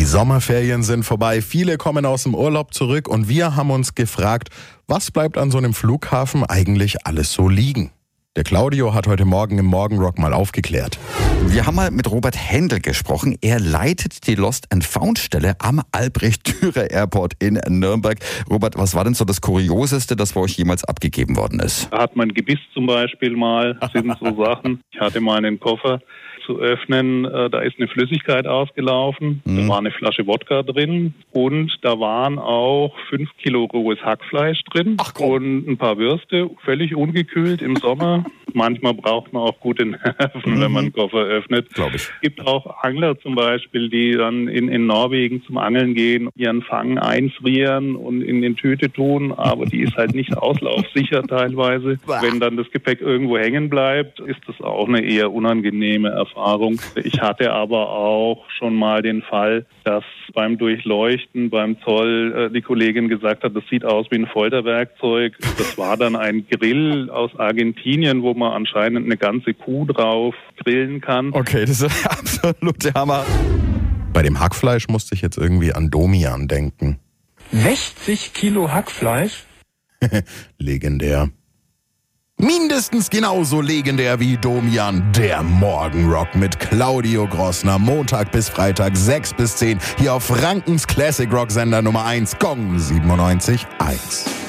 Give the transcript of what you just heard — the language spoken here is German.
Die Sommerferien sind vorbei, viele kommen aus dem Urlaub zurück und wir haben uns gefragt, was bleibt an so einem Flughafen eigentlich alles so liegen? Der Claudio hat heute Morgen im Morgenrock mal aufgeklärt. Wir haben mal mit Robert Händel gesprochen. Er leitet die Lost and Found Stelle am Albrecht-Dürer Airport in Nürnberg. Robert, was war denn so das Kurioseste, das bei euch jemals abgegeben worden ist? Da hat man Gebiss zum Beispiel mal, das sind so Sachen. Ich hatte mal einen Koffer zu öffnen, da ist eine Flüssigkeit ausgelaufen, da war eine Flasche Wodka drin und da waren auch 5 Kilo rohes Hackfleisch drin und ein paar Würste, völlig ungekühlt im Sommer. Manchmal braucht man auch gute Nerven, wenn man einen Koffer öffnet. Glaube ich. Es gibt auch Angler zum Beispiel, die dann in Norwegen zum Angeln gehen, ihren Fang einfrieren und in den Tüte tun, aber die ist halt nicht auslaufsicher teilweise. Wenn dann das Gepäck irgendwo hängen bleibt, ist das auch eine eher unangenehme Erfahrung. Ich hatte aber auch schon mal den Fall, dass beim Durchleuchten, beim Zoll, die Kollegin gesagt hat, das sieht aus wie ein Folterwerkzeug. Das war dann ein Grill aus Argentinien, wo man anscheinend eine ganze Kuh drauf grillen kann. Okay, das ist der absolute Hammer. Bei dem Hackfleisch musste ich jetzt irgendwie an Domian denken. 60 Kilo Hackfleisch? Legendär. Mindestens genauso legendär wie Domian, der Morgenrock mit Claudio Grossner. Montag bis Freitag 6 bis 10 hier auf Frankens Classic Rock Sender Nummer 1, Gong 97.1.